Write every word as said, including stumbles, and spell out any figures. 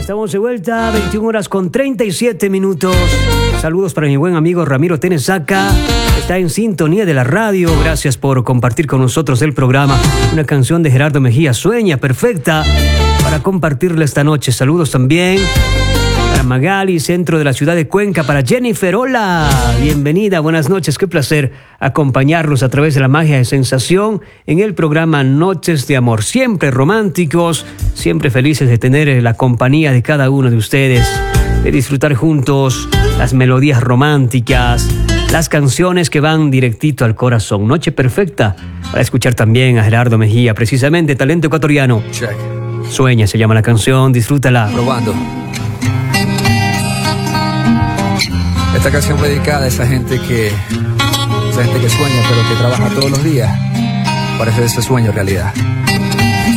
Estamos de vuelta, veintiuna horas con treinta y siete minutos. Saludos para mi buen amigo Ramiro Tenesaca, que está en sintonía de la radio. Gracias por compartir con nosotros el programa. Una canción de Gerardo Mejía, Sueña, perfecta para compartirla esta noche. Saludos también para Magali, centro de la ciudad de Cuenca. Para Jennifer, hola, bienvenida, buenas noches. Qué placer acompañarlos a través de la magia de Sensación en el programa Noches de Amor. Siempre románticos, siempre felices de tener la compañía de cada uno de ustedes, de disfrutar juntos las melodías románticas, las canciones que van directito al corazón. Noche perfecta para escuchar también a Gerardo Mejía, precisamente talento ecuatoriano. Check. Sueña se llama la canción, disfrútala. Probando. Esta canción fue dedicada a esa gente que esa gente que sueña pero que trabaja todos los días para hacer ese sueño realidad.